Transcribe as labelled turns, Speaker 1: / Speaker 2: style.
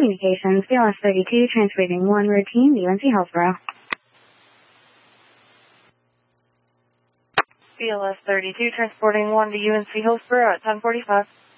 Speaker 1: Communications, BLS 32, transmitting 1 routine, UNC Hillsborough.
Speaker 2: BLS 32, transporting 1 to UNC Hillsborough at 10:45.